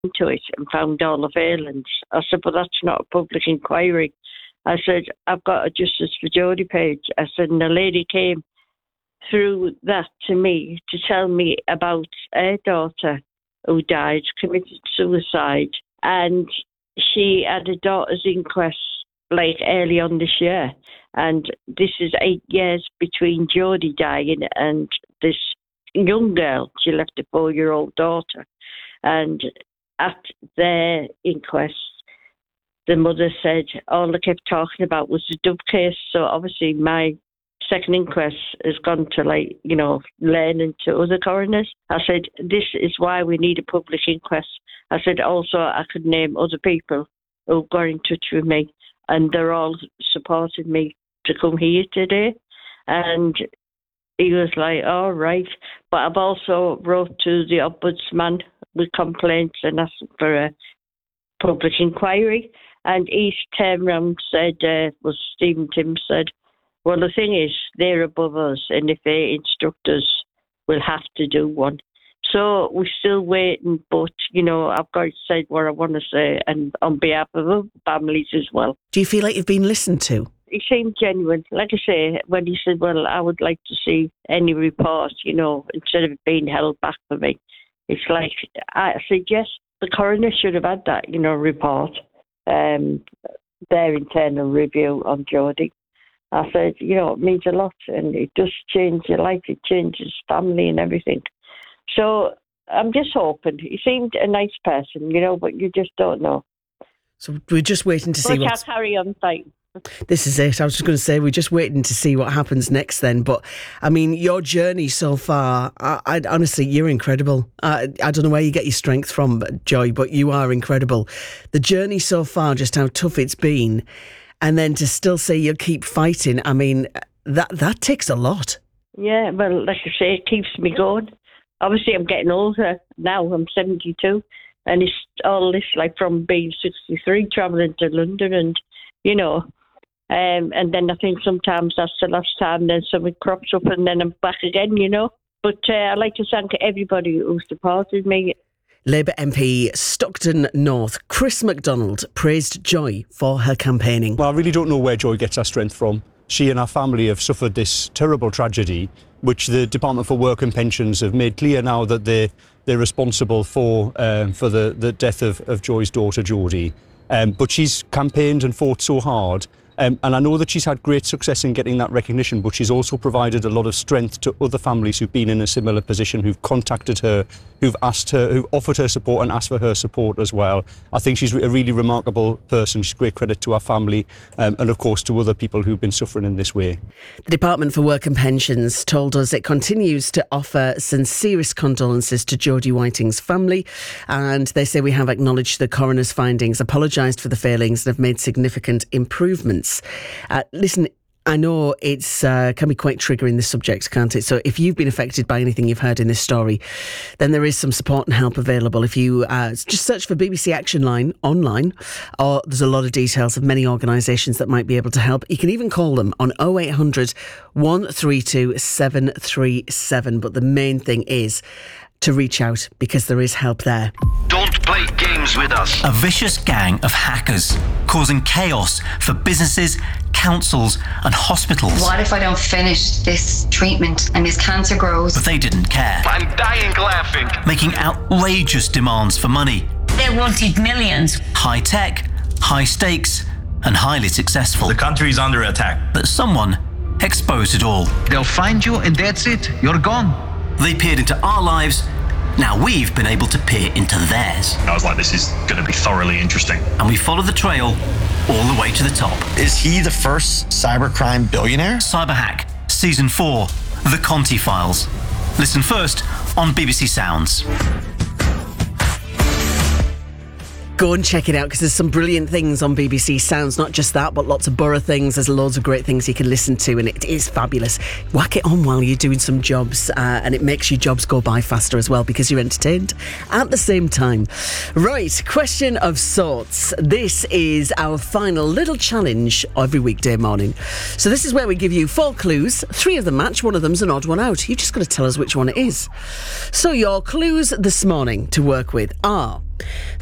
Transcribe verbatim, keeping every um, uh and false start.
into it and found all the failings. I said, but that's not a public inquiry. I said, I've got a Justice for Jodie page. I said, and the lady came through that to me to tell me about her daughter who died, committed suicide, and she had a daughter's inquest like early on this year. And this is eight years between Jodie dying and this young girl. She left a four-year-old daughter. And at their inquest, the mother said all they kept talking about was the Dove case. So obviously my second inquest has gone to, like, you know, learning to other coroners. I said, this is why we need a public inquest. I said, also, I could name other people who got in touch with me, and they're all supporting me to come here today. And he was like, all right. But I've also wrote to the Ombudsman with complaints and asked for a public inquiry. And he turned around and said, uh, well, Stephen Tim said, well, the thing is, they're above us, and if they instruct us, we'll have to do one. So we're still waiting, but, you know, I've got to say what I want to say, and on behalf of the families as well. Do you feel like you've been listened to? He seemed genuine. Like I say, when he said, well, I would like to see any report, you know, instead of it being held back for me. It's like, I said, yes, the coroner should have had that, you know, report, um, their internal review on Jodie. I said, you know, it means a lot, and it does change your life. It changes family and everything. So I'm just hoping. He seemed a nice person, you know, but you just don't know. So we're just waiting to see what... I'll carry on fighting. This is it. I was just going to say, we're just waiting to see what happens next then. But, I mean, your journey so far, I, I honestly, you're incredible. I, I don't know where you get your strength from, Joy, but you are incredible. The journey so far, just how tough it's been, and then to still say you'll keep fighting, I mean, that that takes a lot. Yeah, well, like I say, it keeps me going. Obviously, I'm getting older now. I'm seventy-two. And it's all this, like, from being sixty-three, travelling to London and, you know, um, and then I think sometimes that's the last time, then something crops up and then I'm back again, you know. But uh, I'd like to thank everybody who supported me. Labour M P Stockton North, Chris MacDonald, praised Joy for her campaigning. Well, I really don't know where Joy gets her strength from. She and her family have suffered this terrible tragedy, which the Department for Work and Pensions have made clear now that they're, they're responsible for um, for the, the death of, of Joy's daughter, Jodie. Um, but she's campaigned and fought so hard. Um, and I know that she's had great success in getting that recognition, but she's also provided a lot of strength to other families who've been in a similar position, who've contacted her, who've asked her, who've offered her support and asked for her support as well. I think she's a really remarkable person. She's great credit to her family um, and, of course, to other people who've been suffering in this way. The Department for Work and Pensions told us it continues to offer sincerest condolences to Jodie Whiting's family, and they say we have acknowledged the coroner's findings, apologised for the failings and have made significant improvements. Uh, listen, I know it's uh, can be quite triggering, this subject, can't it? So if you've been affected by anything you've heard in this story, then there is some support and help available. If you uh, just search for B B C Action Line online, or there's a lot of details of many organisations that might be able to help. You can even call them on oh eight hundred, one three two, seven three seven. But the main thing is to reach out, because there is help there. Don't play games with us. A vicious gang of hackers causing chaos for businesses, councils and hospitals. What if I don't finish this treatment and this cancer grows? But they didn't care. I'm dying laughing. Making outrageous demands for money. They wanted millions. High tech, high stakes and highly successful. The country is under attack. But someone exposed it all. They'll find you and that's it. You're gone. They peered into our lives. Now we've been able to peer into theirs. I was like, this is going to be thoroughly interesting. And we followed the trail all the way to the top. Is he the first cybercrime billionaire? Cyberhack, Season four, The Conti Files. Listen first on B B C Sounds. Go and check it out, because there's some brilliant things on B B C Sounds. Not just that, but lots of Borough things. There's loads of great things you can listen to, and it is fabulous. Whack it on while you're doing some jobs, uh, and it makes your jobs go by faster as well, because you're entertained at the same time. Right, question of sorts. This is our final little challenge every weekday morning. So this is where we give you four clues. Three of them match, one of them's an odd one out. You've just got to tell us which one it is. So your clues this morning to work with are: